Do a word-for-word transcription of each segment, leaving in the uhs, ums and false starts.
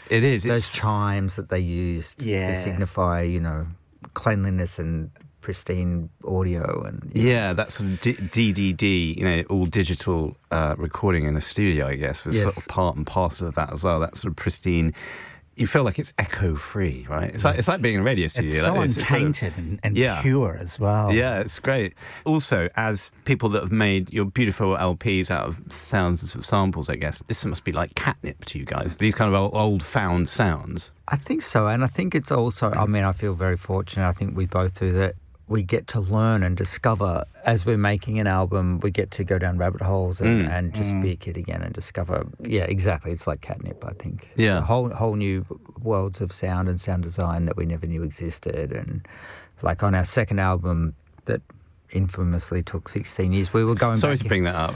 It is. Those It's, chimes that they used Yeah. to signify, you know, cleanliness and pristine audio. And you know. yeah, that sort of D- DDD, you know, all digital uh, recording in a studio, I guess, was Yes. sort of part and parcel of that as well. That sort of pristine. You feel like it's echo-free, right? It's like it's like being in a radio studio. It's so Like, it's- it's sort of- untainted and, and Yeah. pure as well. Yeah, it's great. Also, as people that have made your beautiful L Ps out of thousands of samples, I guess, this must be like catnip to you guys. These kind of old, old found sounds. I think so. And I think it's also, I mean, I feel very fortunate. I think we both do that. We get to learn and discover as we're making an album. We get to go down rabbit holes and, Mm. and just be a kid again and discover. Yeah, exactly. It's like catnip, I think. Yeah. A whole whole new worlds of sound and sound design that we never knew existed. And like on our second album that infamously took sixteen years, we were going Sorry back to bring that up.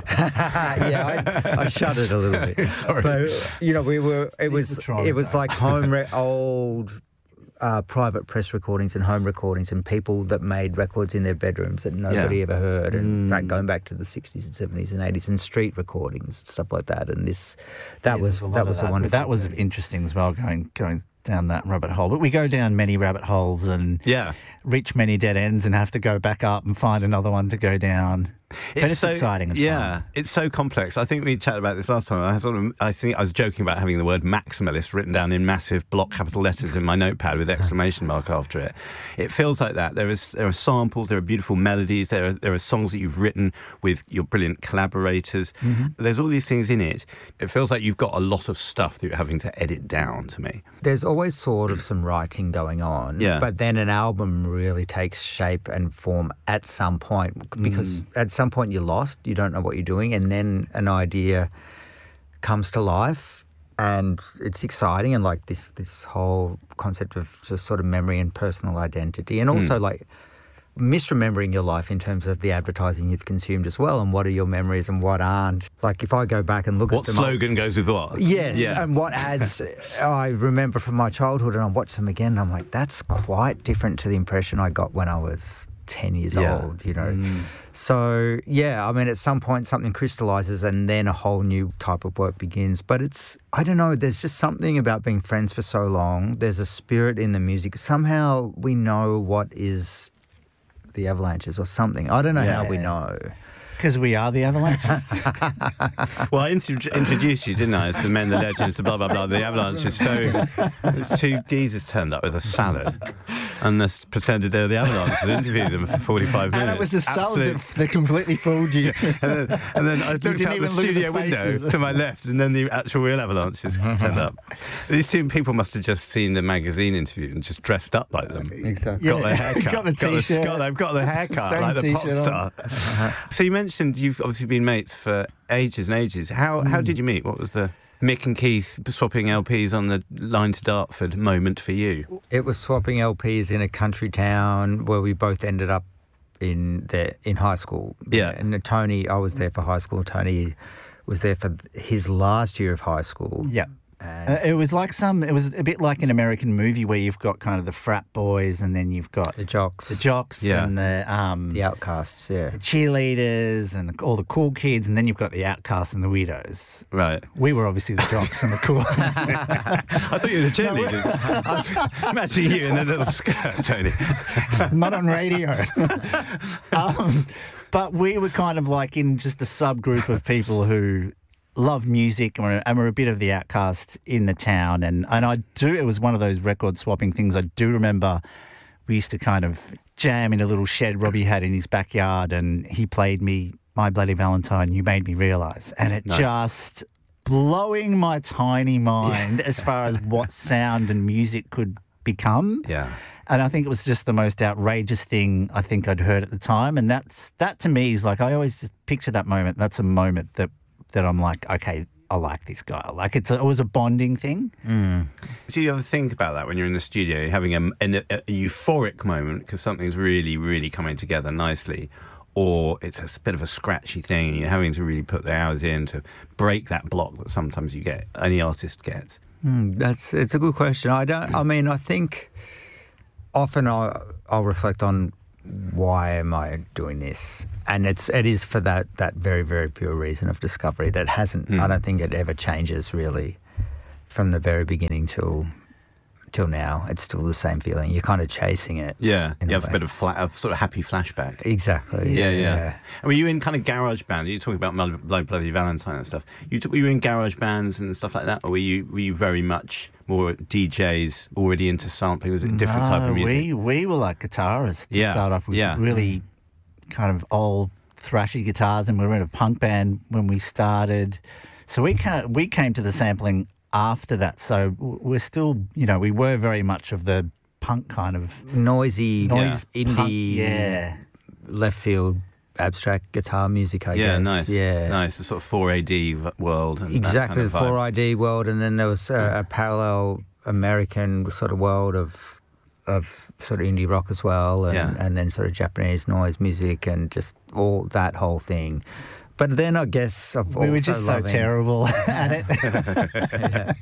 yeah, I, I shuddered a little bit. Sorry. But, you know, we were, it was, People it was traumatised. like home, re- old uh, private press recordings and home recordings and people that made records in their bedrooms that nobody Yeah. ever heard. And back, going back to the sixties and seventies and eighties and street recordings and stuff like that. And this, that Yeah, was, there's a lot that of was a that. wonderful That was journey. interesting as well, going going down that rabbit hole. But we go down many rabbit holes and Yeah. reach many dead ends and have to go back up and find another one to go down. But it's so, exciting and yeah, fun. it's so complex. I think we chatted about this last time. I sort of, I think I was joking about having the word maximalist written down in massive block capital letters in my notepad with exclamation mark after it. It feels like that. There is there are samples, there are beautiful melodies, there are there are songs that you've written with your brilliant collaborators. Mm-hmm. There's all these things in it. It feels like you've got a lot of stuff that you're having to edit down to me. There's always sort of some writing going on, Yeah. but then an album really takes shape and form at some point because at some point you're lost, you don't know what you're doing, and then an idea comes to life and it's exciting, and like this this whole concept of just sort of memory and personal identity, and also like misremembering your life in terms of the advertising you've consumed as well, and what are your memories and what aren't. Like if I go back and look What at them, slogan goes with what? Yes, Yeah. and what ads I remember from my childhood, and I watch them again, and I'm like, that's quite different to the impression I got when I was ten years Yeah. old, you know. So, yeah, I mean, at some point something crystallizes and then a whole new type of work begins. But it's, I don't know, there's just something about being friends for so long. There's a spirit in the music. Somehow we know what is the Avalanches or something. I don't know how we Yeah. know. Because we are the Avalanches. Well, I intro- introduced you, didn't I, as the men, the legends, the blah, blah, blah, the Avalanches. So there's two geezers turned up with a salad and they pretended they were the Avalanches and interviewed them for forty-five minutes. And it was the salad Absolute- that, that completely fooled you. and, then, and then I looked didn't out the even look at the studio window faces. to my left, and then the actual real Avalanches turned up. These two people must have just seen the magazine interview and just dressed up like them. Exactly. Got Yeah, their haircut. got the t-shirt. Got, they've got the haircut Same like the pop t-shirt star. So you mentioned you've obviously been mates for ages and ages. How how did you meet? What was the Mick and Keith swapping L Ps on the line to Dartford moment for you? It was swapping L Ps in a country town where we both ended up in the in high school. Yeah. And Tony, I was there for high school. Tony was there for his last year of high school. Yeah. And Uh, it was like some, it was a bit like an American movie where you've got kind of the frat boys and then you've got the jocks, the jocks Yeah. and the, um, the outcasts, yeah. the cheerleaders and all the cool kids, and then you've got the outcasts and the weirdos. Right. We were obviously the jocks and the cool. I thought you were the cheerleader. I was imagining you in a little skirt, Tony. Not on radio. um, but we were kind of like in just a subgroup of people who love music and we're, and we're a bit of the outcast in the town. And, and I do, it was one of those record swapping things. I do remember we used to kind of jam in a little shed Robbie had in his backyard, and he played me My Bloody Valentine, You Made Me Realise. And it Nice. just blowing my tiny mind as far as what sound and music could become. Yeah. And I think it was just the most outrageous thing I think I'd heard at the time. And that's that to me is like, I always just picture that moment. That's a moment that, that I'm like, okay, I like this guy. Like it's a, it was a bonding thing. Do you ever think about that when you're in the studio, you're having a, a, a euphoric moment because something's really, really coming together nicely, or it's a bit of a scratchy thing and you're having to really put the hours in to break that block that sometimes you get, any artist gets? Mm, that's it's a good question. I don't. I mean, I think often I I'll reflect on why am I doing this, and it's it is for that that very very pure reason of discovery that hasn't. I don't think it ever changes really from the very beginning till till now. It's still the same feeling. You're kind of chasing it. Yeah, in you a have a way. bit of fla- a sort of happy flashback. Exactly. Yeah, yeah. And were you in kind of garage bands? You were talking about Blood Blood Bloody Valentine and stuff. You t- were you in garage bands and stuff like that, or were you were you very much more D Js already into sampling? Was it a different type of No, music? We we were like guitarists to Yeah, start off with, yeah. really kind of old thrashy guitars, and we were in a punk band when we started. So we ca- we came to the sampling after that. So w- we're still, you know, we were very much of the punk kind of Noisy, noise indie, punk, yeah. left field, abstract guitar music, I yeah, guess. nice. Yeah, nice. The sort of four A D v- world. And exactly, that kind of the vibe. four I D world, and then there was a, a parallel American sort of world of of sort of indie rock as well, and, Yeah. and then sort of Japanese noise music and just all that whole thing. But then I guess I've We were also just so loving- terrible at it. yeah.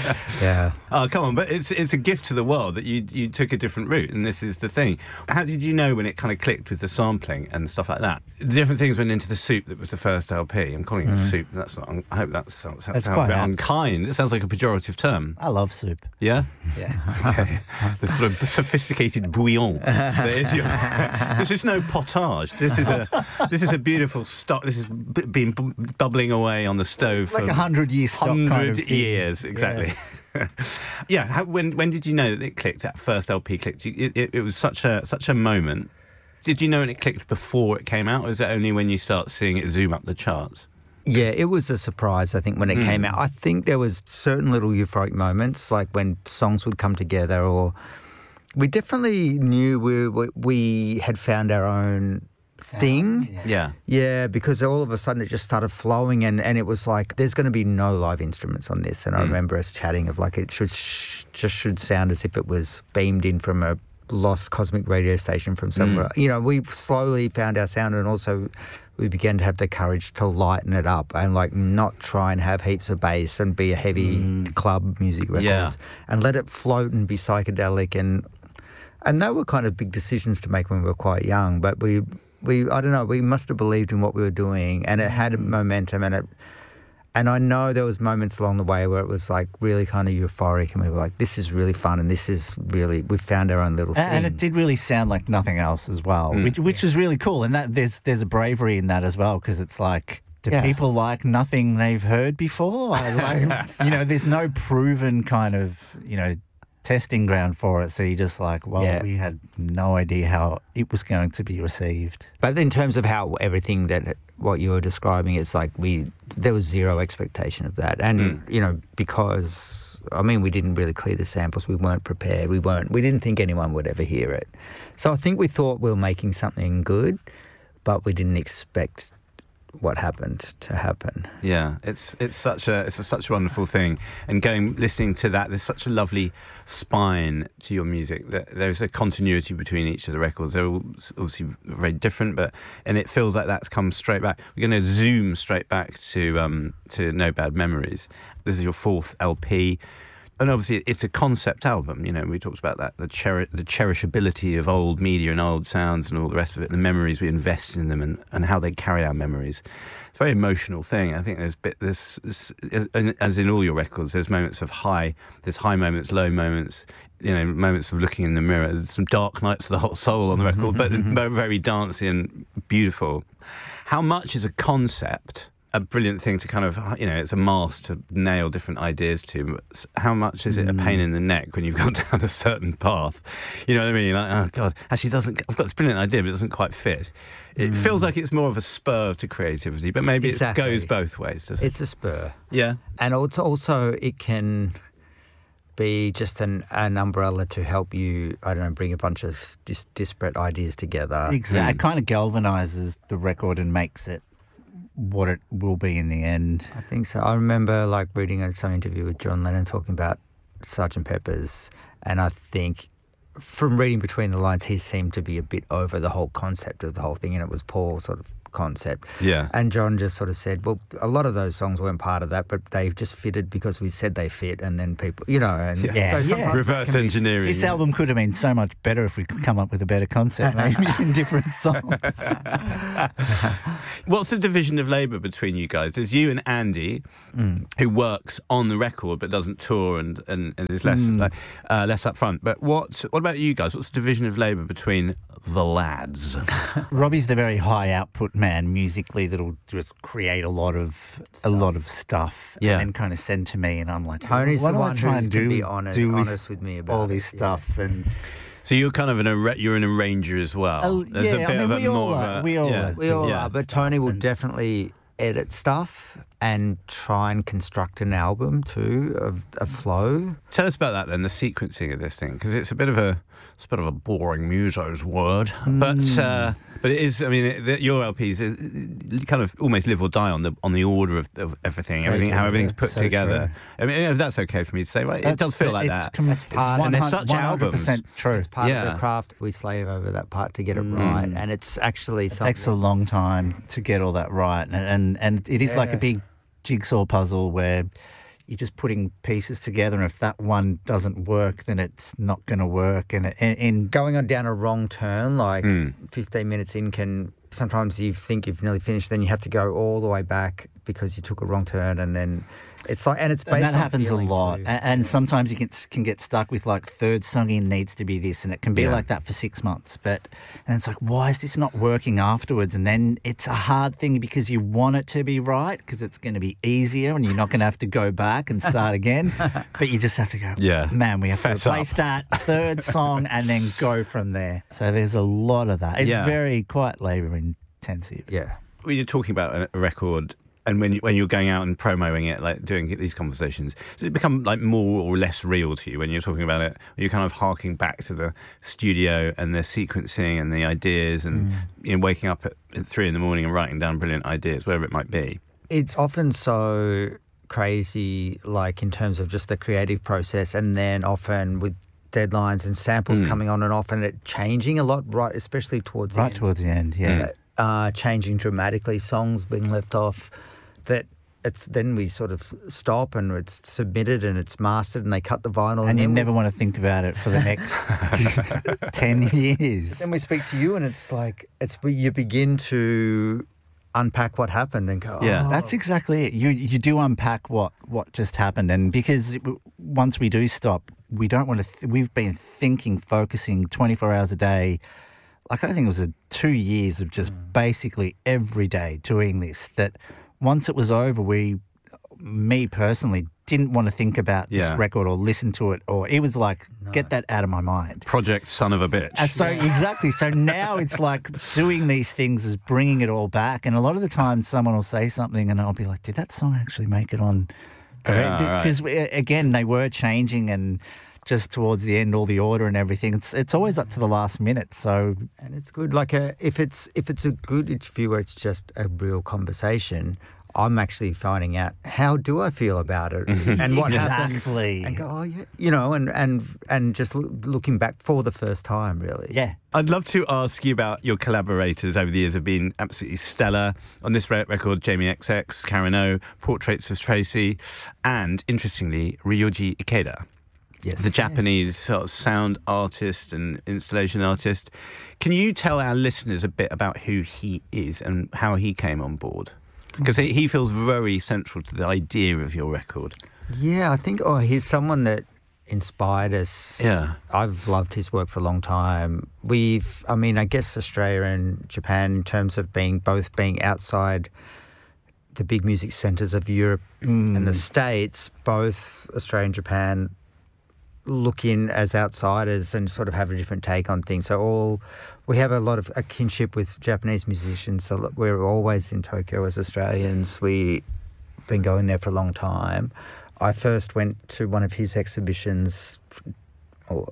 yeah. Oh, come on, but it's it's a gift to the world that you you took a different route, and this is the thing. How did you know when it kind of clicked with the sampling and stuff like that? The different things went into the soup that was the first L P. I'm calling it soup. That's not. I hope that sounds, that That's sounds quite a bit apt. unkind. It sounds like a pejorative term. I love soup. Yeah. Yeah. Okay. The sort of sophisticated bouillon. that is your- this is no potage. This is a this is a beautiful stock. This has b- been b- bubbling away on the stove Like for a hundred year stock kind hundred of thing. years exactly. Yes. Yeah. How, when when did you know that it clicked? That first L P clicked. You, it, it, it was such a such a moment. Did you know when it clicked before it came out, or is it only when you start seeing it zoom up the charts? Yeah, it was a surprise, I think, when it Mm. came out. I think there was certain little euphoric moments, like when songs would come together, or we definitely knew we we, we had found our own thing. Yeah. Yeah. Yeah, because all of a sudden it just started flowing, and, and it was like, there's going to be no live instruments on this. And I Mm. remember us chatting of like, it should sh- just should sound as if it was beamed in from a lost cosmic radio station from somewhere. Mm. You know, we slowly found our sound, and also we began to have the courage to lighten it up and like not try and have heaps of bass and be a heavy club music record, Yeah. and let it float and be psychedelic. And and they were kind of big decisions to make when we were quite young, but we we I don't know, we must have believed in what we were doing, and it had momentum, and it and I know there was moments along the way where it was like really kind of euphoric, and we were like, this is really fun, and this is really, we found our own little thing. And it did really sound like nothing else as well, Mm. which which is really cool. And that there's there's a bravery in that as well, because it's like, do Yeah. people like nothing they've heard before? I like, you know, there's no proven kind of, you know, testing ground for it. So you're just like, well, Yeah. we had no idea how it was going to be received. But in terms of how everything that what you were describing, it's like we there was zero expectation of that, and Mm. you know, because I mean we didn't really clear the samples, we weren't prepared, we weren't we didn't think anyone would ever hear it. So I think we thought we were making something good, but we didn't expect what happened to happen. Yeah, it's it's such a it's a, such a wonderful thing, and going listening to that, there's such a lovely spine to your music. That there's a continuity between each of the records. They're all s- obviously very different, but and it feels like that's come straight back. We're going to zoom straight back to um to No Bad Memories. This is your fourth L P. And obviously, it's a concept album. You know, we talked about that, the, cher- the cherishability of old media and old sounds and all the rest of it, the memories we invest in them, and, and how they carry our memories. It's a very emotional thing. I think there's bit this, this, as in all your records, there's moments of high, there's high moments, low moments, you know, moments of looking in the mirror. There's some dark nights of the hot soul on the record, but very dancey and beautiful. How much is a concept a brilliant thing to kind of, you know, it's a mask to nail different ideas to. But how much is it a pain in the neck when you've gone down a certain path? You know what I mean? Like, oh God, actually doesn't, I've got this brilliant idea, but it doesn't quite fit. It mm. feels like it's more of a spur to creativity, but maybe exactly. it goes both ways, doesn't it? It's a spur. Yeah. And also, also it can be just an, an umbrella to help you, I don't know, bring a bunch of dis- disparate ideas together. Exactly. Mm. It kind of galvanizes the record and makes it what it will be in the end. I think so. I remember like reading some interview with John Lennon talking about Sergeant Pepper's, and I think from reading between the lines, he seemed to be a bit over the whole concept of the whole thing, and it was Paul sort of concept. Yeah. And John just sort of said, well, a lot of those songs weren't part of that, but they just fitted because we said they fit, and then people, you know, and Yeah. so Yeah. sometimes Reverse it can be- engineering. This album could have been so much better if we could come up with a better concept, maybe in different songs. What's the division of labour between you guys? There's you and Andy, Mm. who works on the record but doesn't tour and, and, and is less Mm. like, uh, less upfront. But what what about you guys? What's the division of labour between the lads? Robbie's the very high output man musically that'll just create a lot of a lot of stuff, Yeah. and then kind of send to me, and I'm like, Tony's what the do I one try who and can do, be honest, do with honest with me about all it, this yeah. stuff, and So you're kind of an arra- you're an arranger as well. Oh, There's yeah, a I bit mean, of a we all more are. of a, We all yeah. are. We all yeah. are, but Tony will definitely edit stuff and try and construct an album too, of a flow. Tell us about that then, the sequencing of this thing, because it's a bit of a it's a bit of a boring muso's word, but uh, but it is. I mean, it, the, your L Ps uh, kind of almost live or die on the on the order of, of everything, everything, how yeah, everything's put so together. I mean, if that's okay for me to say, right? It does feel like it's that. Com- it's part- and they're such one hundred albums. percent true. It's part Yeah. of the craft. We slave over that part to get it right, and it's actually It something. takes a long time to get all that right, and and, and it is like a Yeah. big jigsaw puzzle where you're just putting pieces together, and if that one doesn't work, then it's not going to work. And in, in Going on down a wrong turn, like Mm. fifteen minutes in, can sometimes you think you've nearly finished, then you have to go all the way back because you took a wrong turn, and then it's like, and it's based and that on happens a feeling lot, too. A- and sometimes you can can get stuck with like third song in needs to be this, and it can be Yeah. like that for six months. But and it's like, why is this not working afterwards? And then it's a hard thing because you want it to be right because it's going to be easier, and you're not going to have to go back and start again. But you just have to go, Yeah. man, we have Fess to replace up. that third song and then go from there. So there's a lot of that. It's Yeah. very quite labour intensive. Yeah. When you're talking about a- a record, and when you, when you're going out and promoting it, like doing these conversations, does it become like more or less real to you when you're talking about it? Are you kind of harking back to the studio and the sequencing and the ideas, and you know, waking up at, at three in the morning and writing down brilliant ideas, whatever it might be? It's often so crazy, like in terms of just the creative process, and then often with deadlines and samples coming on and off, and it changing a lot, right? Especially towards the Right end. towards the end, yeah. uh, changing dramatically, songs being left off, that it's then we sort of stop and it's submitted and it's mastered and they cut the vinyl. And you then never want to think about it for the next ten years. Then we speak to you and it's like, it's you begin to unpack what happened and go, Yeah. oh, That's exactly it. You you do unpack what, what just happened, and because it, once we do stop, we don't want to. Th- we've been thinking, focusing twenty-four hours a day. Like I think it was a two years of just basically every day doing this. That once it was over, we, me personally, didn't want to think about Yeah. this record or listen to it, or it was like get that out of my mind. Project Son of a Bitch. And so exactly. So now it's like doing these things is bringing it all back. And a lot of the time, someone will say something, and I'll be like, "Did that song actually make it on?" Yeah, Because again, they were changing, and just towards the end, all the order and everything. It's it's always up to the last minute. So and it's good. Like a, if it's if it's a good interview where it's just a real conversation, I'm actually finding out how do I feel about it and what happened. exactly. And go, oh yeah, you know, and and and just loo- looking back for the first time, really. Yeah. I'd love to ask you about your collaborators over the years have been absolutely stellar. On this re- record, Jamie X X, Karen O, Portraits of Tracy, and, interestingly, Ryoji Ikeda, Yes. the Japanese sort of sound artist and installation artist. Can you tell our listeners a bit about who he is and how he came on board? Because he, he feels very central to the idea of your record. Yeah, I think. Oh, he's someone that inspired us. Yeah. I've loved his work for a long time. We've, I mean, I guess Australia and Japan, in terms of being both being outside the big music centres of Europe and the States, both Australia and Japan look in as outsiders and sort of have a different take on things. So all we have a lot of a kinship with Japanese musicians. So we're always in Tokyo as Australians. We've been going there for a long time. I first went to one of his exhibitions oh,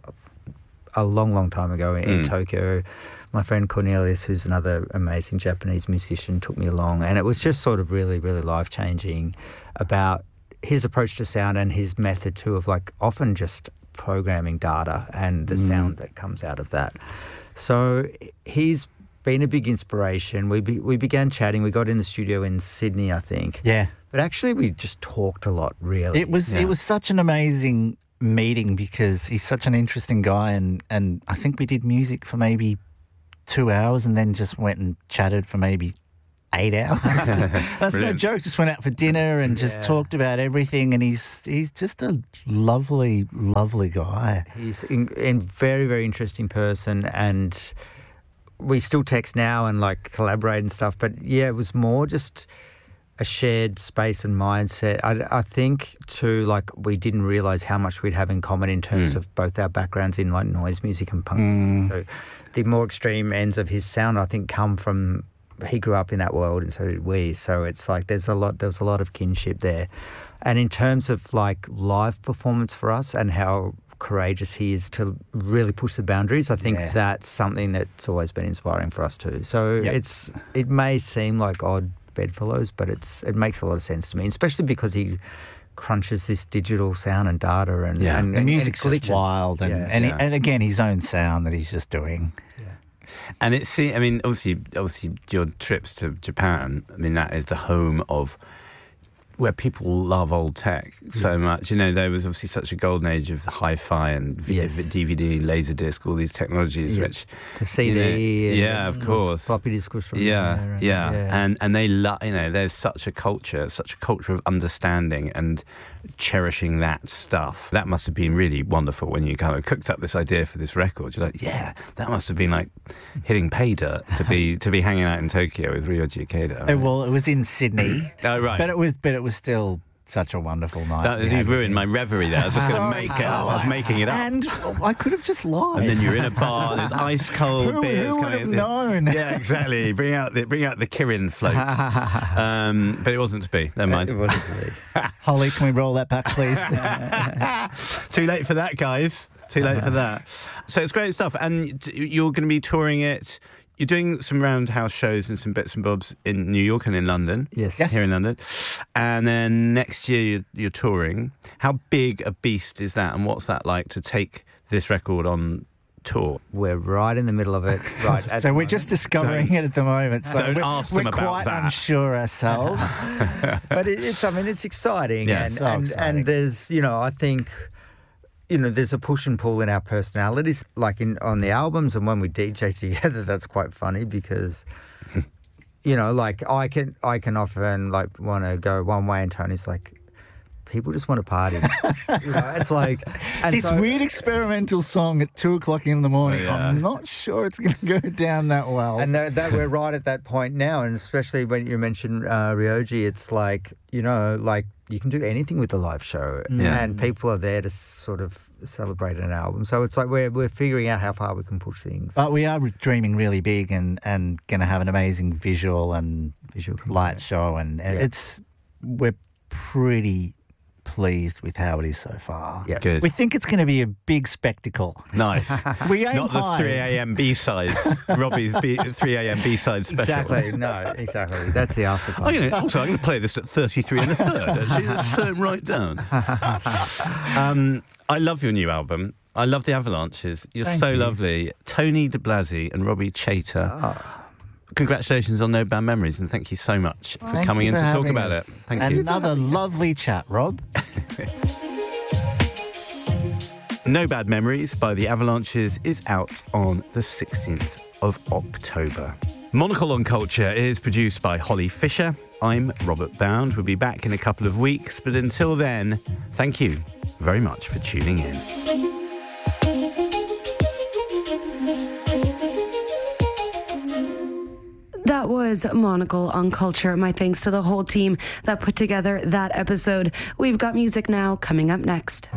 a long, long time ago in, in Mm. Tokyo. My friend Cornelius, who's another amazing Japanese musician, took me along, and it was just sort of really, really life-changing about his approach to sound and his method too of like often just programming data and the Mm. sound that comes out of that. So he's been a big inspiration. We be, we began chatting. We got in the studio in Sydney, I think. Yeah. But actually, we just talked a lot, really. It was Yeah. it was such an amazing meeting because he's such an interesting guy, and, and I think we did music for maybe two hours and then just went and chatted for maybe eight hours. That's no Brilliant. joke. Just went out for dinner and just Yeah. talked about everything, and he's he's just a lovely, lovely guy. He's a very, very interesting person, and we still text now and like collaborate and stuff. But yeah, it was more just a shared space and mindset. I, I think too, like we didn't realize how much we'd have in common in terms Mm. of both our backgrounds in like noise music and punk Mm. music. So the more extreme ends of his sound, I think, come from he grew up in that world, and so did we. So it's like there's a lot, there's a lot of kinship there. And in terms of like live performance for us and how courageous he is to really push the boundaries, I think Yeah. that's something that's always been inspiring for us too. So Yep. it's it may seem like odd bedfellows, but it's it makes a lot of sense to me, especially because he crunches this digital sound and data and Yeah. and, The and music's glitches. just wild, and Yeah. and, he- Yeah. and again his own sound that he's just doing. And it's, I mean, obviously, obviously, your trips to Japan, I mean, that is the home of where people love old tech so Yes. much. You know, there was obviously such a golden age of hi-fi and v- Yes. D V D, Laserdisc, all these technologies, Yeah. which The C D, you know, and yeah, of the course. floppy disk was from yeah, there, and- yeah, and and they love, you know, there's such a culture, such a culture of understanding and cherishing that stuff. That must have been really wonderful when you kind of cooked up this idea for this record. You're like, yeah, that must have been like hitting pay dirt to be to be hanging out in Tokyo with Ryoji Ikeda. Uh, well, it was in Sydney, Oh, right. but it was but it was still such a wonderful night. That we was, had you've with ruined him. my reverie there. I was just going to Sorry. make it up. I was making it up. And I could have just lied. And then you're in a bar. There's ice cold Who- beers who would coming. have in. known? Yeah, exactly. Bring out the bring out the Kirin float. um, but it wasn't to be. Never mind. It wasn't really. Holly, can we roll that back, please? Too late for that, guys. Too late for that. So it's great stuff. And you're going to be touring it. You're doing some roundhouse shows and some bits and bobs in New York and in London. Yes. Yes. Here in London. And then next year you're, you're touring. How big a beast is that? And what's that like to take this record on tour? We're right in the middle of it. Right. at So the we're moment. just discovering Don't- it at the moment. So don't we're, ask we're them about quite that. unsure ourselves. but it, it's I mean it's exciting, Yeah, and, so and exciting. and there's you know I think you know there's a push and pull in our personalities, like in on the albums and when we D J together. That's quite funny because you know like I can I can often like want to go one way and Tony's like, people just want to party. You know, it's like and This so- weird experimental song at two o'clock in the morning. Oh, yeah. I'm not sure it's going to go down that well. And that, that we're right at that point now, and especially when you mentioned uh, Ryoji, it's like, you know, like you can do anything with the live show, Yeah. and people are there to sort of celebrate an album. So it's like we're we're figuring out how far we can push things. But we are dreaming really big and, and going to have an amazing visual and Visual light show. And, and Yeah. it's we're pretty pleased with how it is so far. Yeah. Good. We think it's going to be a big spectacle. Nice. We aim Not the high. three a.m. B-sides. Robbie's B- three a.m. B-side special. Exactly. No, exactly. That's the after Oh, party. you know, also, I'm going to play this at thirty-three and a third, actually. Let's set it right down. Um, I love your new album. I love the Avalanches. You're Thank so you. lovely. Tony de Blasi and Robbie Chater. Ah. Congratulations on No Bad Memories, and thank you so much for Thank coming you in for to talk having about us. it. Thank and you. Another lovely chat, Rob. No Bad Memories by the Avalanches is out on the sixteenth of October. Monocle on Culture is produced by Holly Fisher. I'm Robert Bound. We'll be back in a couple of weeks, but until then, thank you very much for tuning in. That was Monocle on Culture. My thanks to the whole team that put together that episode. We've got music now coming up next.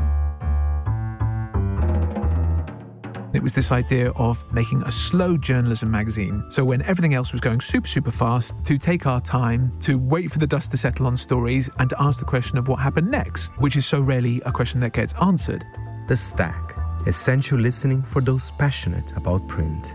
It was this idea of making a slow journalism magazine. So when everything else was going super, super fast, to take our time, to wait for the dust to settle on stories, and to ask the question of what happened next, which is so rarely a question that gets answered. The Stack, essential listening for those passionate about print.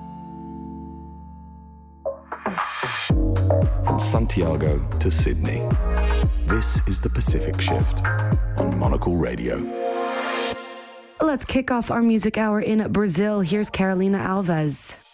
From Santiago to Sydney, this is the Pacific Shift on Monocle Radio. Let's kick off our music hour in Brazil. Here's Carolina Alves.